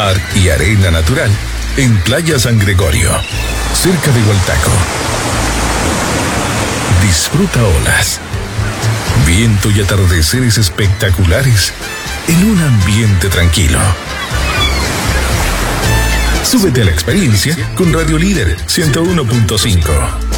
mar y arena natural en Playa San Gregorio, cerca de Hualtaco. Disfruta olas, viento y atardeceres espectaculares en un ambiente tranquilo. Súbete a la experiencia con Radio Líder 101.5.